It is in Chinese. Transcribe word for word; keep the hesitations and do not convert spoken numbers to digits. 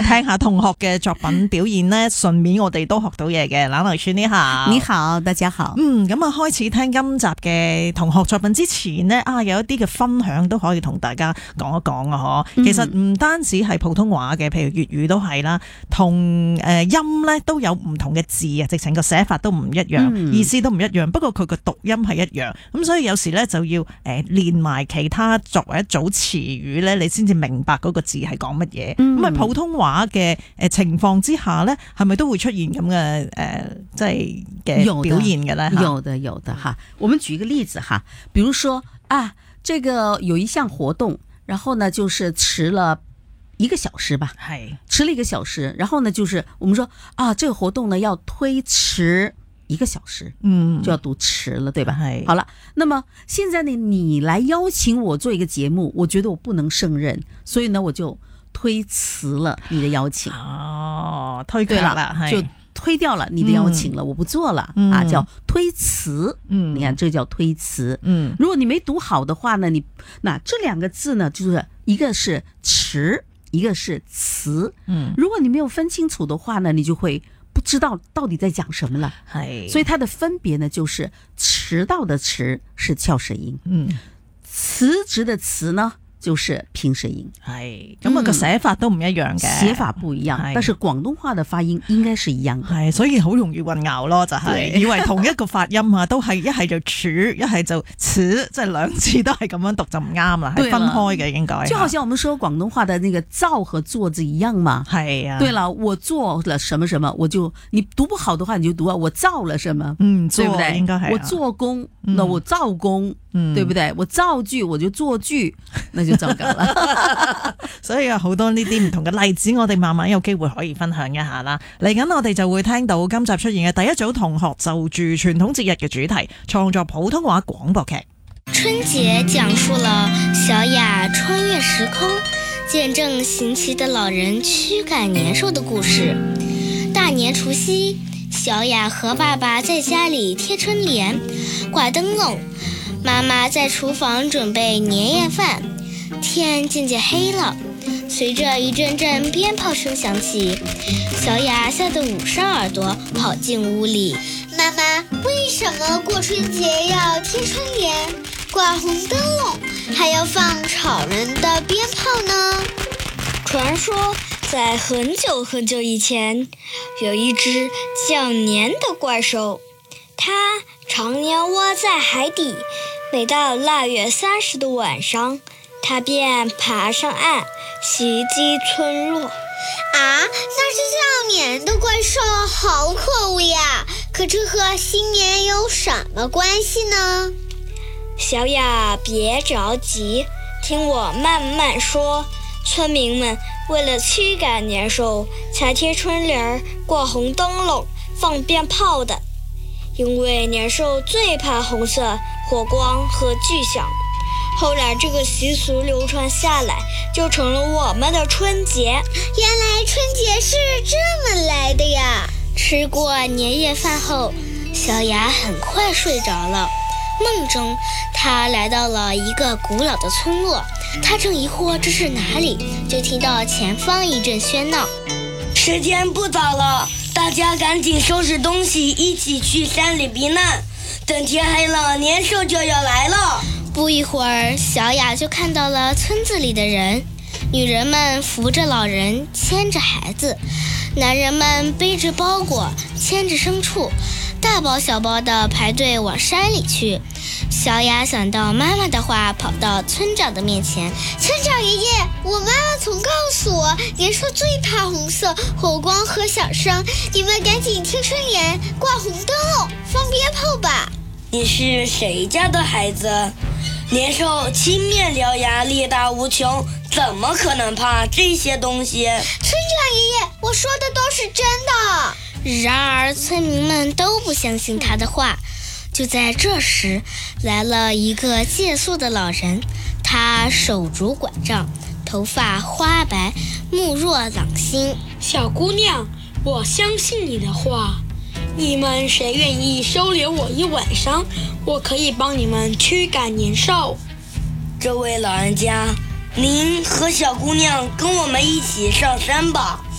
聽下同學嘅作品表現呢，順便我哋都學到嘢嘅。冷雷村你好， 你好，大家好。 嗯，咁啊，開始聽今集嘅同學作品之前呢，啊，有一啲嘅分享都可以同大家講一講啊，嗬、嗯。其實唔單止係普通話嘅，譬如粵語都係啦，同誒音咧都有唔同嘅字啊，直情個寫法都唔一樣，嗯、意思都唔一樣。不過佢個讀音係一樣，咁所以有時咧就要誒練埋其他作為一組詞語咧，你先至明白嗰個字係講乜嘢。咁啊、嗯，普通話嘅誒情況之下咧，係咪都會出現咁嘅誒，即係嘅表現嘅咧？ 有的，有的哈。我們舉一個例子哈，比如說啊，這個有一項活動，然後呢就是遲了一個小時吧，係遲了一個小時，然後呢就是我們說啊，這個活動呢要推遲一個小時，嗯，就要讀遲了，對吧？係好了，那麼現在呢，你來邀請我做一個節目，我覺得我不能勝任，所以呢我就推辭了你的邀請。哦，推掉了，就推掉了你的邀請了，嗯、我不做了、嗯、啊，叫推辭。嗯，你看這叫推辭。嗯，如果你沒讀好的話呢，你那這兩個字呢，就是一個是遲，一個是辭。嗯，如果你沒有分清楚的話呢，你就會不知道到底在講什麼了。係，所以它的分別呢，就是遲到的遲是翹舌音，嗯，辭職的辭呢，就是平舌音。係，咁啊個寫法都唔一樣嘅，寫法不一樣，但是廣東話的發音應該是一樣嘅。係，所以好容易混淆咯，就係、是、以為同一個發音啊，都係一係就遲，一係就辭，即係兩次都係咁樣讀就唔啱啦，係分開嘅應該。就好像我們說廣東話的那個造和做字一樣嘛。係啊。對了，我做了什麼什麼，我就你讀不好的話，你就讀啊，我造了什麼，嗯，對不對？應該係、啊。我做工，那我造工，嗯，對不對？我造句，我就做句，那就糟糕啦。所以有好多呢啲唔同嘅例子，我哋慢慢有機會可以分享一下啦。嚟緊我哋就會聽到今集出現嘅第一組同學就住傳統節日嘅主題創作普通話廣播劇。 春節講述了小雅穿越時空，見證行乞的老人驅趕年獸的故事。大年除夕，小雅和爸爸在家裏貼春聯、掛燈籠，媽媽在廚房準備年夜飯。天漸漸黑了，隨着一陣陣鞭炮聲響起，小雅嚇得捂上耳朵跑進屋裏。 媽媽，為什麼過春節要貼春聯、掛紅燈籠，還要放吵人的鞭炮呢？ 傳說在很久很久以前，有一隻叫年的怪獸，它常年窩在海底，每到臘月三十的晚上，他便爬上岸，襲擊村落。 啊，那是叫年的怪獸，好可惡呀！可這和新年有什麼關係呢？ 小雅，別着急，聽我慢慢說。村民們為了驅趕年獸，才貼春聯、掛紅燈籠、放鞭炮的。因為年獸最怕紅色、火光和巨響。後來這個習俗流傳下來，就成了我們的春節。原來春節是這麼來的呀！ 吃過年夜飯後，小雅很快睡着了。夢中，她來到了一個古老的村落。她正疑惑這是哪裡，就聽到前方一陣喧鬧。 時間不早了，大家趕緊收拾東西，一起去山裡避難。等天黑了，年獸就要來了。 不一會兒，小雅就看到了村子裡的人，女人們扶着老人，牽着孩子，男人們背着包裹，牽着牲畜，大包小包的排隊往山裡去。小雅想到媽媽的話，跑到村長的面前。 村長爺爺，我媽媽曾告訴我，年獸最怕紅色、火光和響聲，你們趕緊貼春聯、掛紅燈籠、放鞭炮吧。 你是誰家的孩子？年獸青面獠牙，力大無窮，怎麼可能怕這些東西？ 村長爺爺，我說的都是真的。 然而村民們都不相信他的話。就在這時，來了一個借宿的老人，他手拄拐杖，頭髮花白，目若朗星。 小姑娘，我相信你的話。你們誰願意收留我一晚上，我可以幫你們驅趕年獸。 這位老人家，您和小姑娘跟我們一起上山吧。